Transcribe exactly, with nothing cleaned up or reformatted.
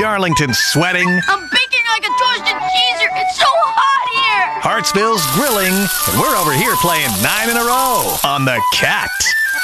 Darlington's sweating. I'm baking like a toasted cheeser. It's so hot here. Hartsville's grilling. And we're over here playing nine in a row on The Cat.